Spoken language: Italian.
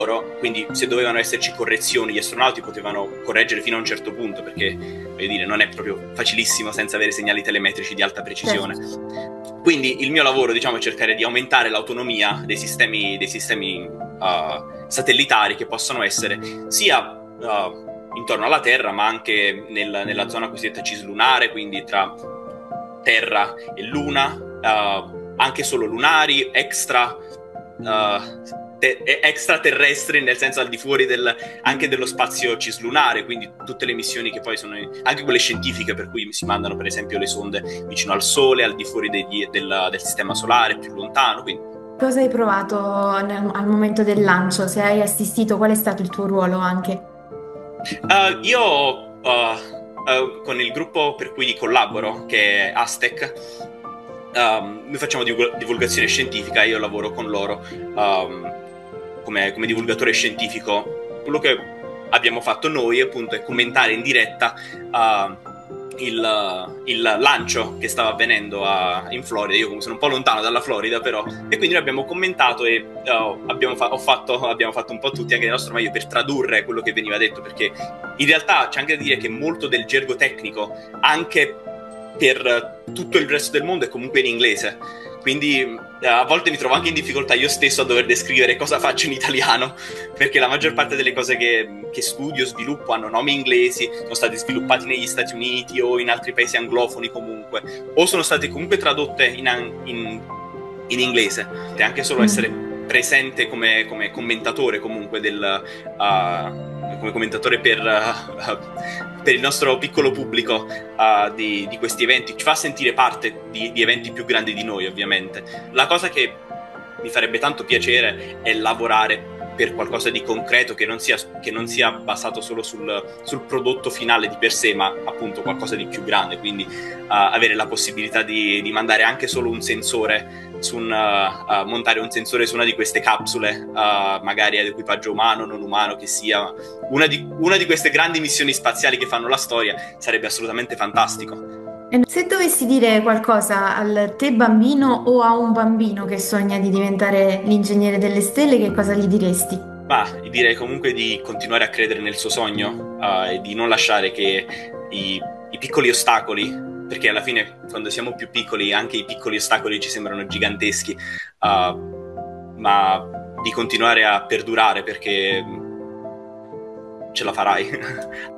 quindi se dovevano esserci correzioni, gli astronauti potevano correggere fino a un certo punto, perché voglio dire, non è proprio facilissimo senza avere segnali telemetrici di alta precisione. Quindi il mio lavoro, diciamo, è cercare di aumentare l'autonomia dei sistemi satellitari che possono essere sia intorno alla Terra, ma anche nella zona cosiddetta cislunare, quindi tra Terra e Luna, anche solo lunari, extraterrestri, nel senso al di fuori anche dello spazio cislunare, quindi tutte le missioni che poi sono anche quelle scientifiche, per cui si mandano per esempio le sonde vicino al Sole, al di fuori del sistema solare, più lontano. Quindi. Cosa hai provato al momento del lancio? Se hai assistito, qual è stato il tuo ruolo anche? Io con il gruppo per cui collaboro, che è Aztec, noi facciamo divulgazione scientifica, io lavoro con loro come divulgatore scientifico. Quello che abbiamo fatto noi appunto è commentare in diretta il lancio che stava avvenendo in Florida. Io sono un po' lontano dalla Florida, però, e quindi noi abbiamo commentato e abbiamo fatto un po' tutti anche il nostro meglio per tradurre quello che veniva detto, perché in realtà c'è anche da dire che molto del gergo tecnico, anche per tutto il resto del mondo, è comunque in inglese, quindi a volte mi trovo anche in difficoltà io stesso a dover descrivere cosa faccio in italiano, perché la maggior parte delle cose che studio, sviluppo, hanno nomi inglesi, sono stati sviluppati negli Stati Uniti o in altri paesi anglofoni comunque, o sono state comunque tradotte in inglese. E anche solo essere presente come commentatore comunque come commentatore per il nostro piccolo pubblico di questi eventi ci fa sentire parte di eventi più grandi di noi, ovviamente. La cosa che mi farebbe tanto piacere è lavorare per qualcosa di concreto che non sia basato solo sul prodotto finale di per sé, ma appunto qualcosa di più grande, quindi avere la possibilità di mandare anche solo un sensore montare un sensore su una di queste capsule, magari ad equipaggio umano, non umano che sia, una di queste grandi missioni spaziali che fanno la storia, sarebbe assolutamente fantastico. E se dovessi dire qualcosa al te bambino o a un bambino che sogna di diventare l'ingegnere delle stelle, che cosa gli diresti? Ma direi comunque di continuare a credere nel suo sogno, e di non lasciare che i piccoli ostacoli, perché alla fine quando siamo più piccoli anche i piccoli ostacoli ci sembrano giganteschi, ma di continuare a perdurare, perché ce la farai.